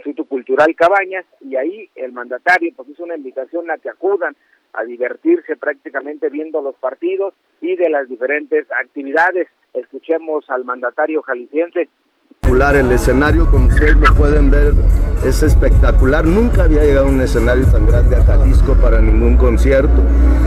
Instituto Cultural Cabañas, y ahí el mandatario pues hizo una invitación a que acudan a divertirse prácticamente viendo los partidos y de las diferentes actividades. Escuchemos al mandatario jalisciense. El escenario, como ustedes lo pueden ver, es espectacular. Nunca había llegado un escenario tan grande a Jalisco para ningún concierto.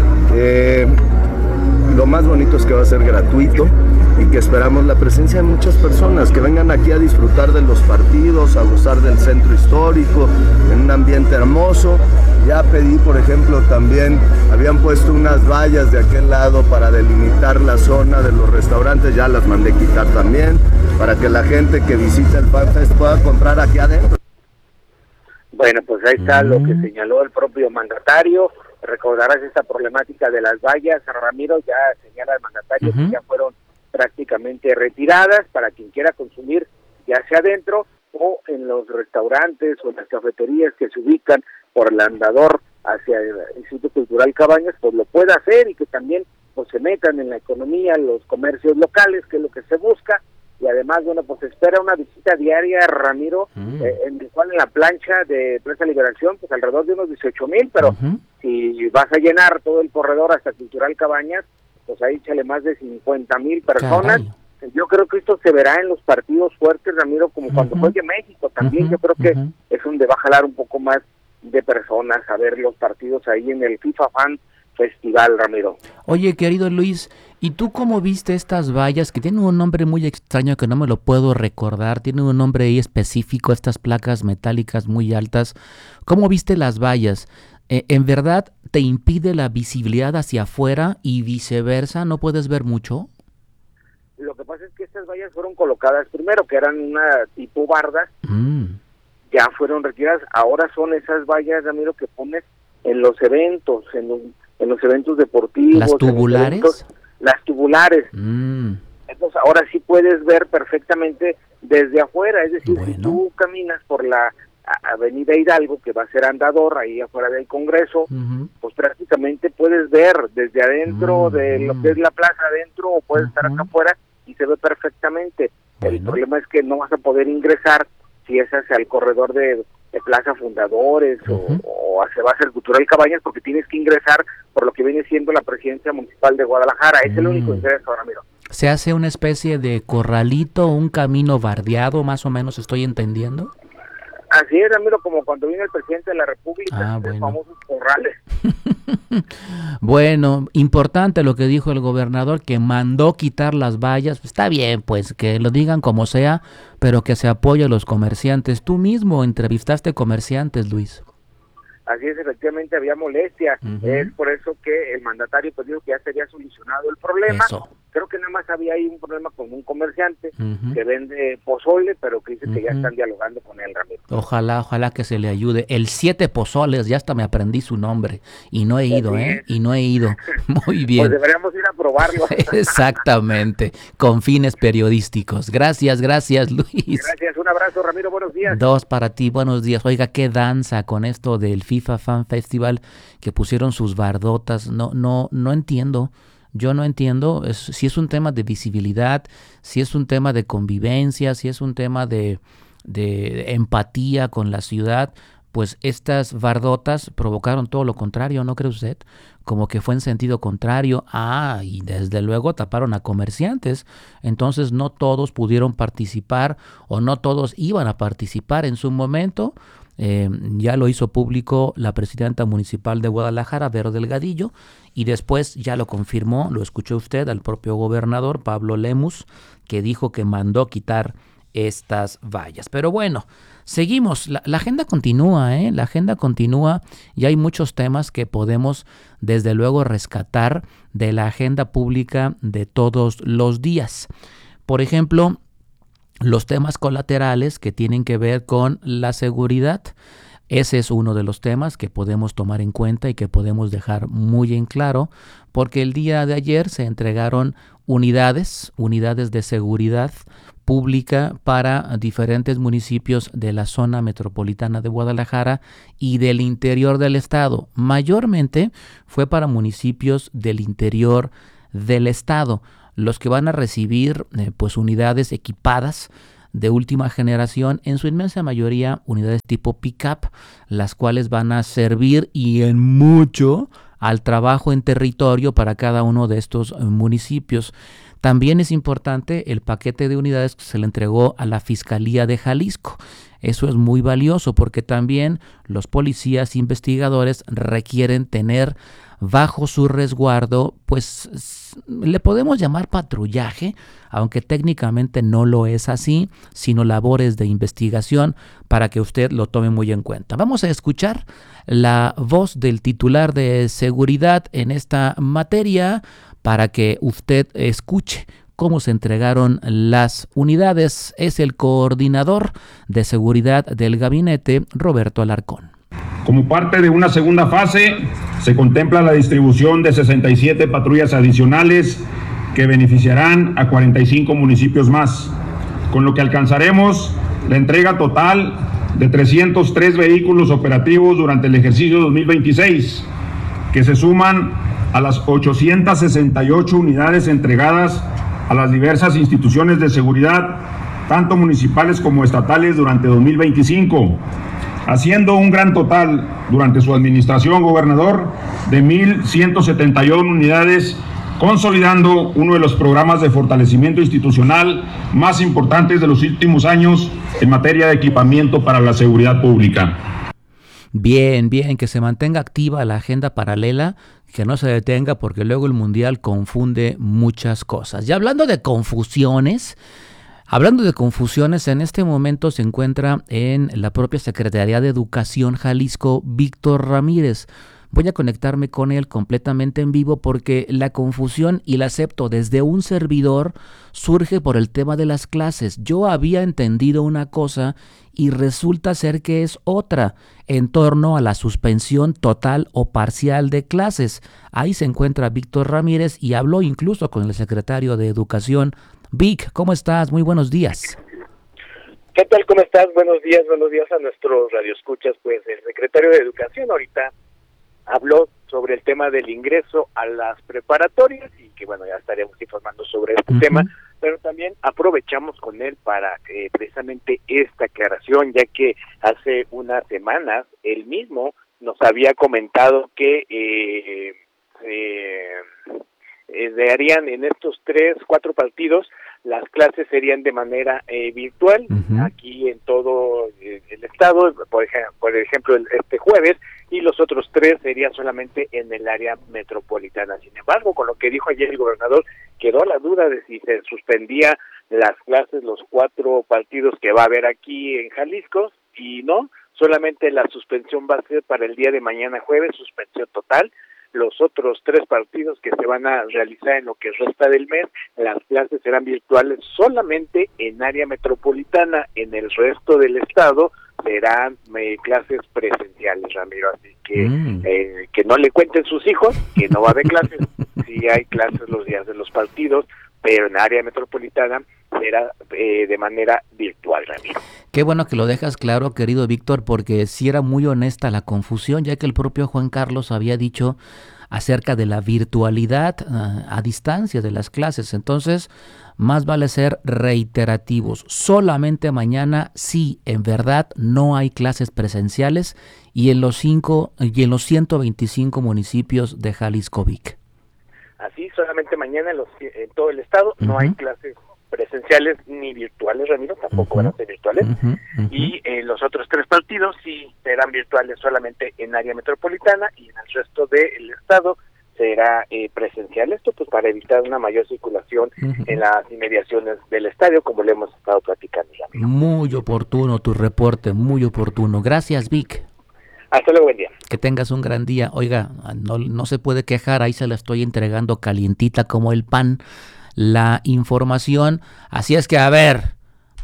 Lo más bonito es que va a ser gratuito y que esperamos la presencia de muchas personas que vengan aquí a disfrutar de los partidos, a gozar del centro histórico, en un ambiente hermoso. Ya pedí, por ejemplo, también habían puesto unas vallas de aquel lado para delimitar la zona de los restaurantes, ya las mandé quitar también, para que la gente que visita el FanFest pueda comprar aquí adentro. Bueno, pues ahí está lo que señaló el propio mandatario. Recordarás esta problemática de las vallas, Ramiro, ya señala el mandatario que ya fueron prácticamente retiradas para quien quiera consumir, ya sea adentro o en los restaurantes o en las cafeterías que se ubican por el andador hacia el Instituto Cultural Cabañas, pues lo pueda hacer y que también pues se metan en la economía los comercios locales, que es lo que se busca. Y además, bueno, pues espera una visita diaria, Ramiro, en el cual en la plancha de Plaza Liberación, pues alrededor de unos 18,000, pero si vas a llenar todo el corredor hasta Cultural Cabañas, pues ahí échale más de 50,000 personas. Caray. Yo creo que esto se verá en los partidos fuertes, Ramiro, como cuando fue de México también. Yo creo que es donde va a jalar un poco más de personas a ver los partidos ahí en el FIFA Fan Festival, Ramiro. Oye, querido Luis, ¿y tú cómo viste estas vallas que tienen un nombre muy extraño que no me lo puedo recordar? Tienen un nombre ahí específico, estas placas metálicas muy altas. ¿Cómo viste las vallas? ¿En verdad te impide la visibilidad hacia afuera y viceversa? ¿No puedes ver mucho? Lo que pasa es que estas vallas fueron colocadas primero, que eran una tipo barda, ya fueron retiradas. Ahora son esas vallas, Ramiro, que pones en los eventos, en los eventos deportivos. ¿Las tubulares? Las tubulares. Entonces ahora sí puedes ver perfectamente desde afuera, es decir, si tú caminas por la Avenida Hidalgo, que va a ser andador ahí afuera del Congreso, pues prácticamente puedes ver desde adentro de lo que es la plaza adentro, o puedes estar acá afuera y se ve perfectamente. El problema es que no vas a poder ingresar si es hacia el corredor de Plaza Fundadores o hacia Base Cultural Cabañas, porque tienes que ingresar por lo que viene siendo la Presidencia Municipal de Guadalajara. Es el único ingreso, Ramiro. ¿Se hace una especie de corralito, un camino bardeado, más o menos, estoy entendiendo? Así es, Ramiro, como cuando viene el presidente de la República, los famosos corrales. Bueno, importante lo que dijo el gobernador, que mandó quitar las vallas. Está bien, pues, que lo digan como sea, pero que se apoye a los comerciantes. Tú mismo entrevistaste comerciantes, Luis. Así es, efectivamente había molestia. Es por eso que el mandatario pues dijo que ya se había solucionado el problema. Eso. Creo que nada más había ahí un problema con un comerciante que vende pozole, pero que dice que ya están dialogando con él, Ramiro. Ojalá que se le ayude. El 7 Pozoles, ya hasta me aprendí su nombre. Y no he ido, Y no he ido. Muy bien. Pues deberíamos ir a probarlo. Exactamente, con fines periodísticos. Gracias, Luis. Gracias, un abrazo, Ramiro, buenos días. 2 para ti, buenos días. Oiga, qué danza con esto del FIFA Fan Festival, que pusieron sus bardotas. No entiendo. Yo no entiendo si es un tema de visibilidad, si es un tema de convivencia, si es un tema de empatía con la ciudad. Pues estas bardotas provocaron todo lo contrario, ¿no cree usted? Como que fue en sentido contrario. Y desde luego taparon a comerciantes. Entonces no todos pudieron participar o no todos iban a participar en su momento. Ya lo hizo público la presidenta municipal de Guadalajara, Vero Delgadillo, y después ya lo confirmó, lo escuchó usted, al propio gobernador Pablo Lemus, que dijo que mandó quitar estas vallas. Pero bueno, seguimos, la agenda continúa, la agenda continúa y hay muchos temas que podemos desde luego rescatar de la agenda pública de todos los días. Por ejemplo, los temas colaterales que tienen que ver con la seguridad. Ese es uno de los temas que podemos tomar en cuenta y que podemos dejar muy en claro, porque el día de ayer se entregaron unidades de seguridad pública para diferentes municipios de la zona metropolitana de Guadalajara y del interior del estado. Mayormente fue para municipios del interior del estado, los que van a recibir pues unidades equipadas de última generación, en su inmensa mayoría unidades tipo pick-up, las cuales van a servir y en mucho al trabajo en territorio para cada uno de estos municipios. También es importante el paquete de unidades que se le entregó a la Fiscalía de Jalisco. Eso es muy valioso porque también los policías investigadores requieren tener bajo su resguardo, pues le podemos llamar patrullaje, aunque técnicamente no lo es así, sino labores de investigación para que usted lo tome muy en cuenta. Vamos a escuchar la voz del titular de seguridad en esta materia para que usted escuche cómo se entregaron las unidades. Es el coordinador de seguridad del gabinete, Roberto Alarcón. Como parte de una segunda fase, se contempla la distribución de 67 patrullas adicionales que beneficiarán a 45 municipios más, con lo que alcanzaremos la entrega total de 303 vehículos operativos durante el ejercicio 2026, que se suman a las 868 unidades entregadas a las diversas instituciones de seguridad, tanto municipales como estatales, durante 2025, haciendo un gran total durante su administración, gobernador, de 1,171 unidades, consolidando uno de los programas de fortalecimiento institucional más importantes de los últimos años en materia de equipamiento para la seguridad pública. Bien, que se mantenga activa la agenda paralela, que no se detenga porque luego el Mundial confunde muchas cosas. Y hablando de confusiones, en este momento se encuentra en la propia Secretaría de Educación Jalisco Víctor Ramírez. Voy a conectarme con él completamente en vivo porque la confusión, y la acepto desde un servidor, surge por el tema de las clases. Yo había entendido una cosa y resulta ser que es otra, en torno a la suspensión total o parcial de clases. Ahí se encuentra Víctor Ramírez y habló incluso con el secretario de Educación. Vic, ¿cómo estás? Muy buenos días. ¿Qué tal? ¿Cómo estás? Buenos días a nuestros radioescuchas. Pues el secretario de Educación ahorita habló sobre el tema del ingreso a las preparatorias y que bueno, ya estaremos informando sobre este tema, pero también aprovechamos con él para precisamente esta aclaración, ya que hace unas semanas él mismo nos había comentado que se harían en estos 3-4 partidos, las clases serían de manera virtual, aquí en todo el estado, por ejemplo este jueves, y los otros 3 serían solamente en el área metropolitana. Sin embargo, con lo que dijo ayer el gobernador, quedó la duda de si se suspendía las clases, los 4 partidos que va a haber aquí en Jalisco, y no, solamente la suspensión va a ser para el día de mañana jueves, suspensión total. Los otros 3 partidos que se van a realizar en lo que resta del mes, las clases serán virtuales solamente en área metropolitana. En el resto del estado serán clases presenciales, Ramiro. Así que no le cuenten sus hijos que no va a haber clases. Sí hay clases los días de los partidos, pero en área metropolitana será de manera virtual, Ramiro. Qué bueno que lo dejas claro, querido Víctor, porque sí era muy honesta la confusión, ya que el propio Juan Carlos había dicho acerca de la virtualidad a distancia de las clases. Entonces, más vale ser reiterativos. Solamente mañana, sí, en verdad, no hay clases presenciales y en los 125 municipios de Jalisco, Vic. Así, solamente mañana en todo el estado no hay clases presenciales ni virtuales, Ramiro, tampoco van a ser virtuales, y los otros 3 partidos sí serán virtuales solamente en área metropolitana y en el resto del estado será presencial. Esto pues para evitar una mayor circulación en las inmediaciones del estadio, como le hemos estado platicando, Ramiro. Muy oportuno tu reporte, muy oportuno. Gracias, Vic. Hasta luego, buen día. Que tengas un gran día. Oiga, no se puede quejar, ahí se la estoy entregando calientita como el pan, la información. Así es que a ver,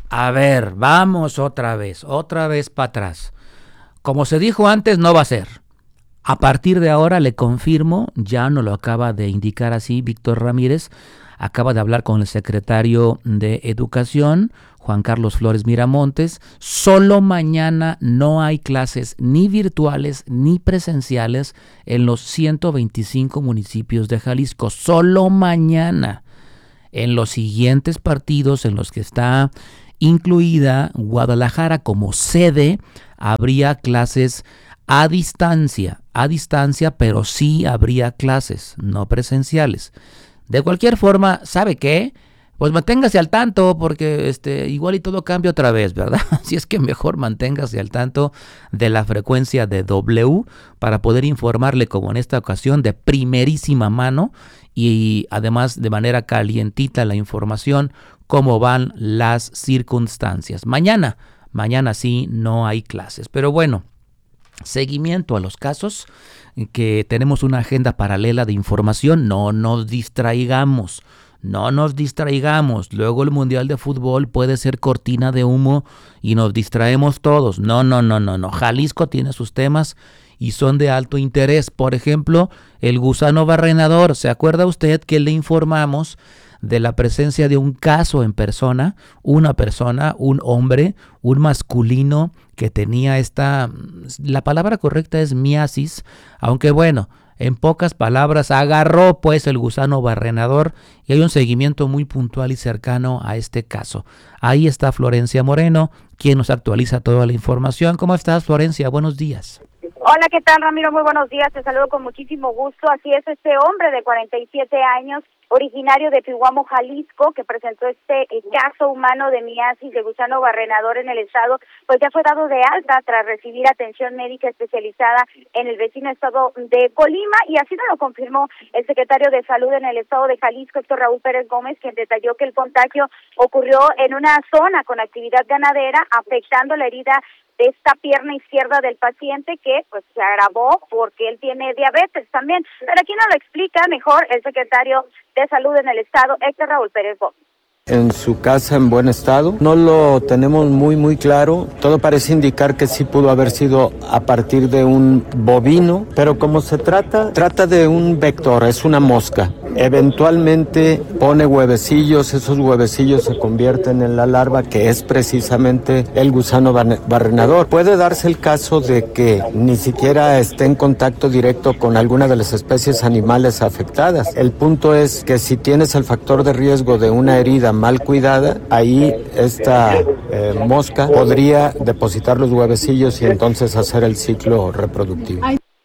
vamos otra vez para atrás. Como se dijo antes, no va a ser. A partir de ahora le confirmo, ya nos lo acaba de indicar así Víctor Ramírez, acaba de hablar con el secretario de Educación, Juan Carlos Flores Miramontes. Solo mañana no hay clases ni virtuales ni presenciales en los 125 municipios de Jalisco. Solo mañana. En los siguientes partidos en los que está incluida Guadalajara como sede, habría clases a distancia, pero sí habría clases, no presenciales. De cualquier forma, ¿sabe qué? Pues manténgase al tanto, porque igual y todo cambia otra vez, ¿verdad? Así es que mejor manténgase al tanto de la frecuencia de W para poder informarle, como en esta ocasión, de primerísima mano y además de manera calientita la información, cómo van las circunstancias. Mañana sí no hay clases, pero bueno, seguimiento a los casos, que tenemos una agenda paralela de información, no nos distraigamos. Luego el Mundial de Fútbol puede ser cortina de humo y nos distraemos todos. No. Jalisco tiene sus temas y son de alto interés. Por ejemplo, el gusano barrenador. ¿Se acuerda usted que le informamos de la presencia de un caso en persona? Una persona, un hombre, un masculino que tenía la palabra correcta es miasis, aunque bueno, en pocas palabras, agarró pues el gusano barrenador y hay un seguimiento muy puntual y cercano a este caso. Ahí está Florencia Moreno, quien nos actualiza toda la información. ¿Cómo estás, Florencia? Buenos días. Hola, ¿qué tal, Ramiro? Muy buenos días, te saludo con muchísimo gusto. Así es, este hombre de 47 años, originario de Pihuamo, Jalisco, que presentó este caso humano de miasis de gusano barrenador en el estado, pues ya fue dado de alta tras recibir atención médica especializada en el vecino estado de Colima, y así nos lo confirmó el secretario de Salud en el estado de Jalisco, Héctor Raúl Pérez Gómez, quien detalló que el contagio ocurrió en una zona con actividad ganadera, afectando la herida de esta pierna izquierda del paciente, que pues se agravó porque él tiene diabetes también. Pero aquí nos lo explica mejor el secretario de Salud en el estado, Héctor Raúl Pérez Gómez. En su casa en buen estado. No lo tenemos muy claro. Todo parece indicar que sí pudo haber sido a partir de un bovino, pero como se trata de un vector, es una mosca. Eventualmente pone huevecillos, esos huevecillos se convierten en la larva, que es precisamente el gusano barrenador. Puede darse el caso de que ni siquiera esté en contacto directo con alguna de las especies animales afectadas. El punto es que si tienes el factor de riesgo de una herida mal cuidada, ahí esta mosca podría depositar los huevecillos y entonces hacer el ciclo reproductivo.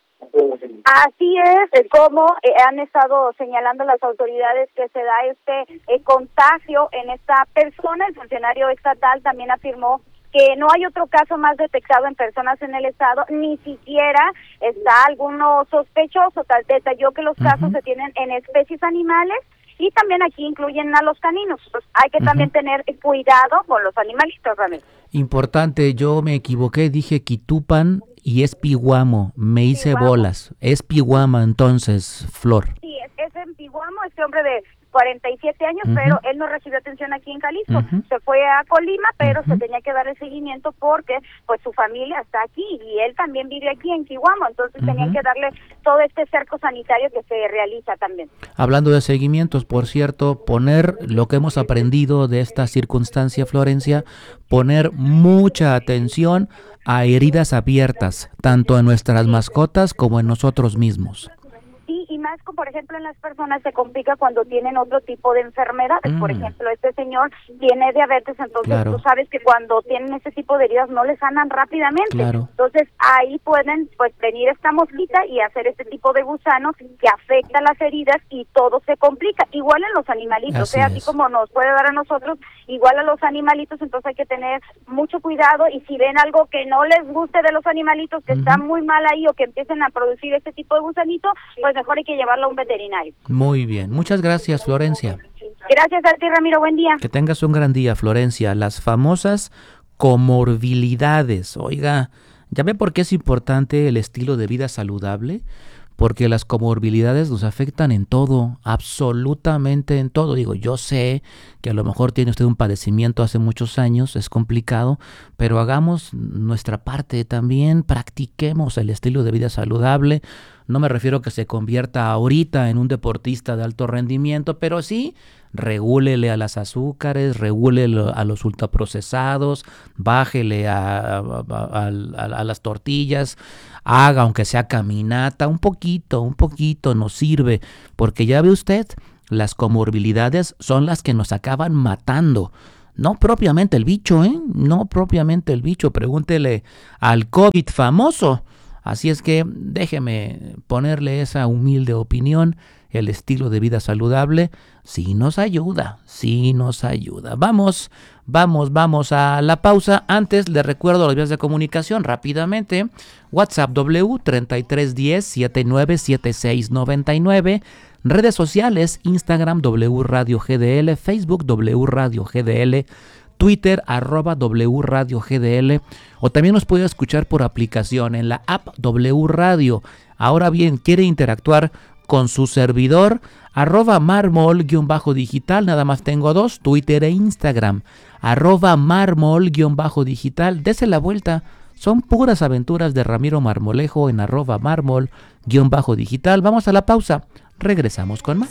Así es, como han estado señalando las autoridades que se da este contagio en esta persona. El funcionario estatal también afirmó que no hay otro caso más detectado en personas en el estado, ni siquiera está alguno sospechoso. Detalló que los casos se tienen en especies animales y también aquí incluyen a los caninos. Pues hay que también tener cuidado con los animalitos, Ramiro. Importante, yo me equivoqué, dije Quitupan y es Pihuamo, me hice bolas. Es Pihuamo entonces, Flor. Sí, es en Pihuamo, este hombre de 47 años, pero él no recibió atención aquí en Jalisco. Se fue a Colima, pero se tenía que dar el seguimiento porque pues su familia está aquí y él también vive aquí en Pihuamo, entonces tenían que darle todo este cerco sanitario que se realiza también. Hablando de seguimientos, por cierto, poner lo que hemos aprendido de esta circunstancia, Florencia, poner mucha atención a heridas abiertas, tanto en nuestras mascotas como en nosotros mismos. Sí, y más, por ejemplo, en las personas se complica cuando tienen otro tipo de enfermedades. Por ejemplo, este señor tiene diabetes, entonces tú sabes que cuando tienen ese tipo de heridas no les sanan rápidamente. Entonces ahí pueden pues venir esta mosquita y hacer este tipo de gusanos que afecta las heridas y todo se complica. Igual en los animalitos, así como nos puede dar a nosotros, igual a los animalitos, entonces hay que tener mucho cuidado y si ven algo que no les guste de los animalitos, que está muy mal ahí o que empiecen a producir este tipo de gusanito, pues mejor hay que llevarlo a un veterinario. Muy bien, muchas gracias, Florencia. Gracias a ti, Ramiro, buen día. Que tengas un gran día, Florencia. Las famosas comorbilidades. Oiga, ¿ya ve por qué es importante el estilo de vida saludable? Porque las comorbilidades nos afectan en todo, absolutamente en todo. Digo, yo sé que a lo mejor tiene usted un padecimiento hace muchos años, es complicado, pero hagamos nuestra parte también, practiquemos el estilo de vida saludable. No me refiero a que se convierta ahorita en un deportista de alto rendimiento, pero sí, regúlele a las azúcares, regúlele a los ultraprocesados, bájele a las tortillas, haga aunque sea caminata, un poquito nos sirve, porque ya ve usted, las comorbilidades son las que nos acaban matando. No propiamente el bicho, no propiamente el bicho, pregúntele al COVID famoso. Así es que déjeme ponerle esa humilde opinión. El estilo de vida saludable sí nos ayuda, sí nos ayuda. Vamos a la pausa. Antes les recuerdo las vías de comunicación rápidamente. WhatsApp W 3310 797699. Redes sociales, Instagram W Radio GDL, Facebook W Radio GDL, Twitter @W Radio GDL, o también nos puede escuchar por aplicación en la app W Radio. Ahora bien, quiere interactuar con su servidor, @marmol_digital, nada más tengo 2, Twitter e Instagram, @marmol_digital, dese la vuelta, son puras aventuras de Ramiro Marmolejo en @marmol_digital. Vamos a la pausa, regresamos con más.